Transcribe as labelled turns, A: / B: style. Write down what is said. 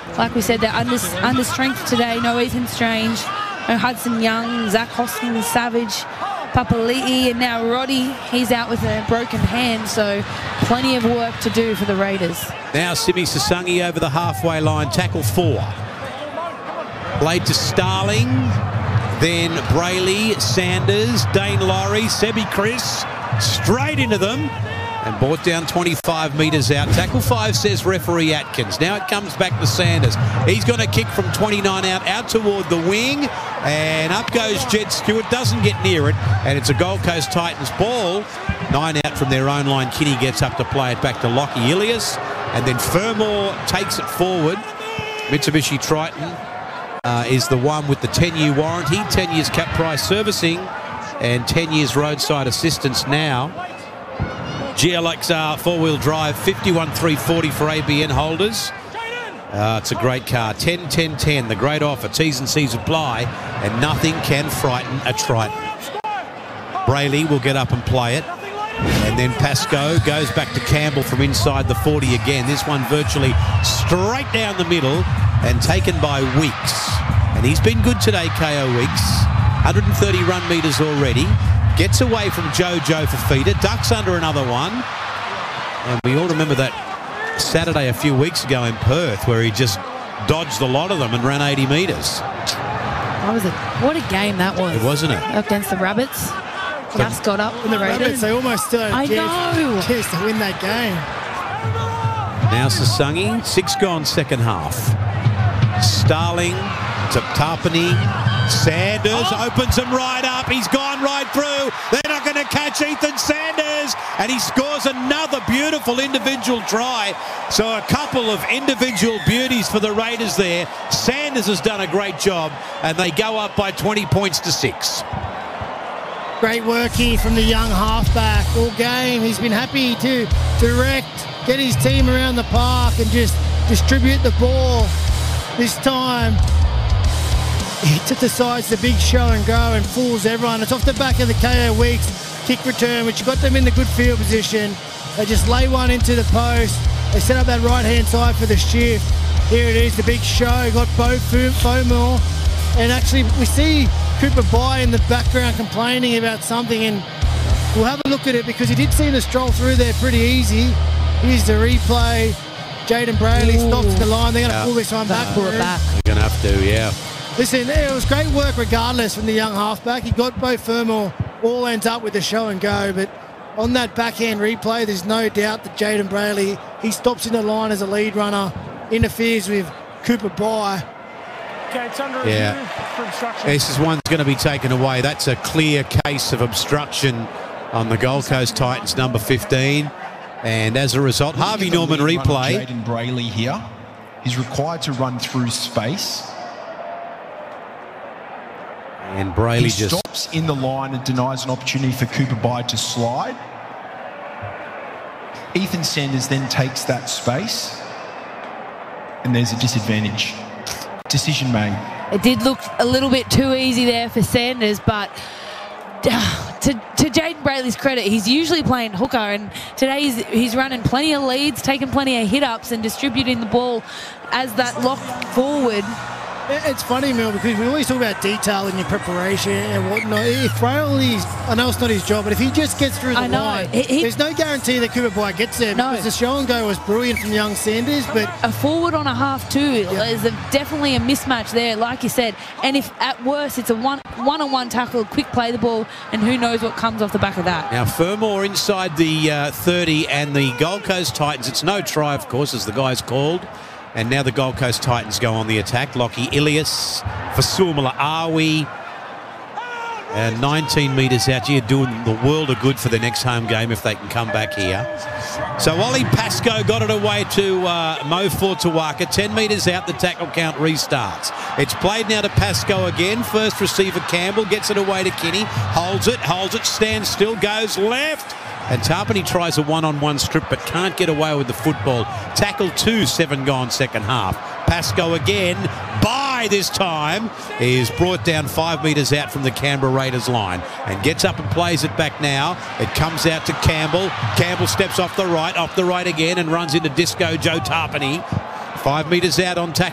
A: like we said, they're under strength today. No Ethan Strange, no Hudson Young, Zach Hoskins, Savage, Papali'i, and now Roddy. He's out with a broken hand, so plenty of work to do for the Raiders.
B: Now Simi Sasungi over the halfway line, tackle 4. Played to Starling, then Brayley, Sanders, Dane Laurie, Sebi Chris, straight into them. And brought down 25 metres out. Tackle 5, says referee Atkins. Now it comes back to Sanders. He's going to kick from 29 out toward the wing. And up goes Jed Stewart. Doesn't get near it. And it's a Gold Coast Titans ball. 9 out from their own line. Kinney gets up to play it back to Lockie Ilias. And then Fermor takes it forward. Mitsubishi Triton is the one with the 10-year warranty. 10 years cap price servicing. And 10 years roadside assistance now. GLXR 4-wheel drive, 51,340 for ABN holders. It's a great car. 10-10-10, the great offer. T's and C's apply, and nothing can frighten a Triton. Brayley will get up and play it. And then Pascoe goes back to Campbell from inside the 40 again. This one virtually straight down the middle and taken by Weeks. And he's been good today, KO Weeks. 130 run metres already. Gets away from Jojo Fafita, ducks under another one. And we all remember that Saturday a few weeks ago in Perth where he just dodged a lot of them and ran 80 metres.
A: What a game that was.
B: Wasn't it?
A: Against the Rabbits. Just got up.
C: And the Rabbits, they almost still had a chance to win that game.
B: Now Sasungi, 6 gone second half. Starling to Tarpany. Sanders opens him right up. He's gone right through. They're not going to catch Ethan Sanders. And he scores another beautiful individual try. So a couple of individual beauties for the Raiders there. Sanders has done a great job. And they go up by 20 points to 6.
C: Great work here from the young halfback all game. He's been happy to direct, get his team around the park and just distribute the ball. This time, he decides the big show and go and fools everyone. It's off the back of the KO Weeks kick return, which got them in the good field position. They just lay one into the post. They set up that right-hand side for the shift. Here it is, the big show. Got Bo Fermor. And actually, we see Cooper Bye in the background complaining about something, and we'll have a look at it because he did seem to stroll through there pretty easy. Here's the replay. Jaden Brayley stops the line. They're going to pull this one back.
A: Pull it back.
B: They're going to have to, yeah.
C: Listen, it was great work regardless from the young halfback. He got Bo Fermor, all ends up with the show and go, but on that backhand replay, there's no doubt that Jaden Brayley, he stops in the line as a lead runner, interferes with Cooper Bye.
D: Okay, it's under review for obstruction.
B: This one's going to be taken away. That's a clear case of obstruction on the Gold Coast Titans, number 15. And as a result, Harvey Norman replay.
E: Jaden Brayley here. He's required to run through space.
B: And Brayley
E: he stops in the line and denies an opportunity for Cooper Bye to slide. Ethan Sanders then takes that space. And there's a disadvantage. Decision made.
A: It did look a little bit too easy there for Sanders, but to Jaden Brayley's credit, he's usually playing hooker, and today he's running plenty of leads, taking plenty of hit-ups and distributing the ball as that lock forward.
C: It's funny, Mel, because we always talk about detail in your preparation and whatnot. If Brayley's, I know it's not his job, but if he just gets through the line, there's no guarantee that Cooper Bye gets there.
A: No.
C: Because the show and go was brilliant from young Sanders, but
A: a forward on a half too, there's definitely a mismatch there, like you said. And if at worst it's a one-on-one tackle, quick play the ball, and who knows what comes off the back of that.
B: Now Fermor inside the 30, and the Gold Coast Titans, it's no try, of course, as the guy's called. And now the Gold Coast Titans go on the attack. Lockie Ilias, Fasumala Awi, 19 metres out. You're doing the world of good for the next home game if they can come back here. So Ollie Pascoe got it away to Mo Fortuaka. 10 metres out, the tackle count restarts. It's played now to Pascoe again. First receiver Campbell gets it away to Kinney. Holds it, stands still, goes left. And Tarpany tries a one-on-one strip but can't get away with the football. Tackle 2, 7 gone second half. Pascoe again, Bye this time, is brought down 5 metres out from the Canberra Raiders line and gets up and plays it back now. It comes out to Campbell. Campbell steps off the right again and runs into Disco Joe Tarpany. 5 metres out on tackle.